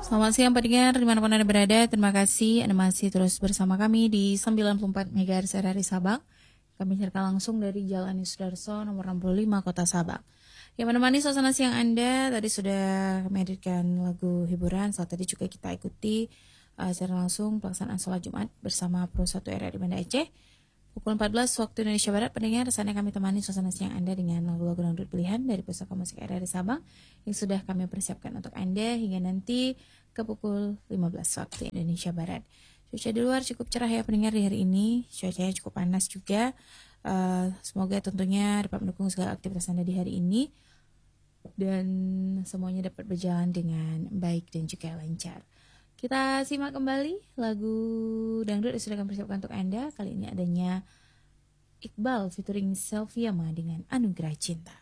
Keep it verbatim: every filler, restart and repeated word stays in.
Selamat siang pendengar dimanapun Anda berada. Terima kasih Anda masih terus bersama kami di sembilan puluh empat megahertz R R I Sabang. Kami siarkan langsung dari Jalan Sudarso nomor enam puluh lima Kota Sabang. Yang menemani suasana siang Anda tadi sudah menghadirkan lagu hiburan. Saat tadi juga kita ikuti uh, secara langsung pelaksanaan sholat Jumat bersama Pro satu R R I Banda Aceh. Pukul empat belas waktu Indonesia Barat, pendengar, saatnya kami temani suasana siang Anda dengan lagu-lagu dangdut pilihan dari Pusaka Musik R R I Sabang yang sudah kami persiapkan untuk Anda hingga nanti ke pukul lima belas waktu Indonesia Barat. Cuaca di luar cukup cerah ya pendengar di hari ini, cuacanya cukup panas juga. Uh, semoga tentunya dapat mendukung segala aktivitas Anda di hari ini dan semuanya dapat berjalan dengan baik dan juga lancar. Kita simak kembali lagu dangdut yang sudah kami persiapkan untuk Anda. Kali ini adanya Iqbal featuring Selviama dengan Anugerah Cinta.